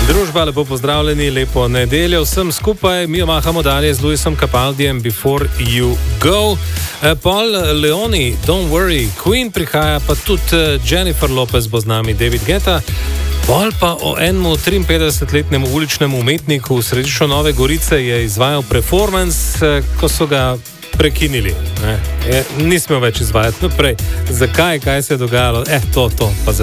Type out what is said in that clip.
Družba, lepo pozdravljeni, lepo nedeljo vsem skupaj. Mi mahamo dalje z Luisom Capaldijem, Before You Go. Paul Leoni, Don't Worry, Queen prihaja, pa tudi Jennifer Lopez bo z nami, David Guetta. Pol pa o enem 53-letnem uličnem umetniku v središču Nove Gorice je izvajal performance, ko so ga prekinili. Nismo več izvajati naprej. Zakaj, kaj se je dogajalo? To pa